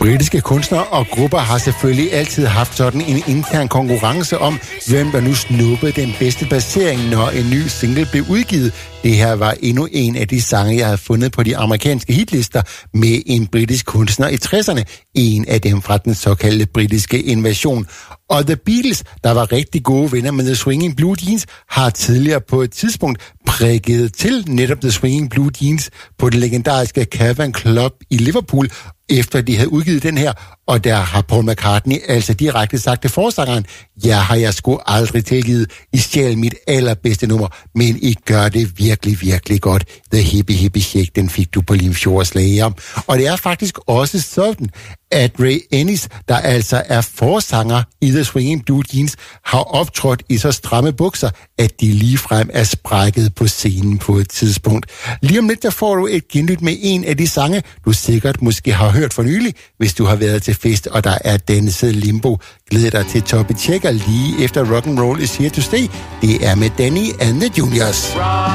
Britiske kunstnere og grupper har selvfølgelig altid haft sådan en intern konkurrence om, hvem der nu snuppede den bedste placering, når en ny single blev udgivet. Det her var endnu en af de sange, jeg havde fundet på de amerikanske hitlister med en britisk kunstner i 60'erne. En af dem fra den såkaldte britiske invasion. Og The Beatles, der var rigtig gode venner med The Swinging Blue Jeans, har tidligere på et tidspunkt prikket til netop The Swinging Blue Jeans på det legendariske Cavern Club i Liverpool, efter de havde udgivet den her, og der har Paul McCartney altså direkte sagt til forsangeren, ja, har jeg sgu aldrig tilgivet, I stjal mit allerbedste nummer, men I gør det virkelig, virkelig godt. The Hippie Hippie Shake, den fik du på Limfjordslæger. Og det er faktisk også sådan, at Ray Ennis, der altså er forsanger i The Swinging Blue Jeans, har optrådt i så stramme bukser, at de ligefrem er sprækket på scenen på et tidspunkt. Lige om lidt, der får du et genlyt med en af de sange, du sikkert måske har hørt for nylig, hvis du har været til fest, og der er danset limbo. Glæd dig til Toppy Checker lige efter Rock'n'Roll is Here to Stay. Det er med Danny and the Juniors.